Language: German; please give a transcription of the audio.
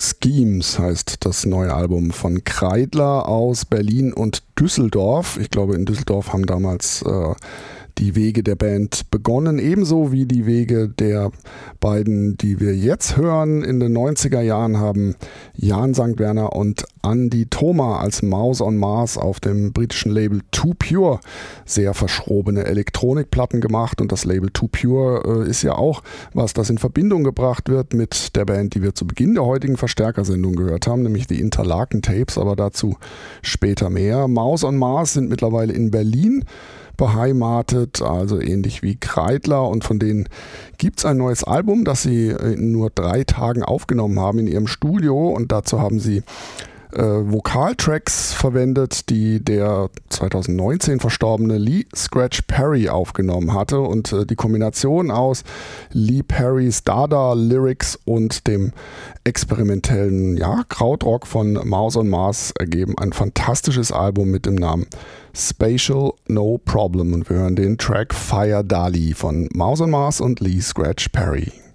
Schemes heißt das neue Album von Kreidler aus Berlin und Düsseldorf. Ich glaube, in Düsseldorf haben damals die Wege der Band begonnen, ebenso wie die Wege der beiden, die wir jetzt hören. In den 90er Jahren haben Jan St. Werner und Andy Thoma als Mouse on Mars auf dem britischen Label Too Pure sehr verschrobene Elektronikplatten gemacht, und das Label Too Pure ist ja auch was, das in Verbindung gebracht wird mit der Band, die wir zu Beginn der heutigen Verstärkersendung gehört haben, nämlich die Interlaken Tapes, aber dazu später mehr. Mouse on Mars sind mittlerweile in Berlin beheimatet, also ähnlich wie Kreidler, und von denen gibt es ein neues Album, das sie in nur 3 Tagen aufgenommen haben in ihrem Studio, und dazu haben sie Vokaltracks verwendet, die der 2019 verstorbene Lee Scratch Perry aufgenommen hatte, und die Kombination aus Lee Perrys Dada-Lyrics und dem experimentellen Krautrock von Mouse on Mars ergeben ein fantastisches Album mit dem Namen Spatial No Problem, und wir hören den Track Fire Dali von Mouse on Mars und Lee Scratch Perry.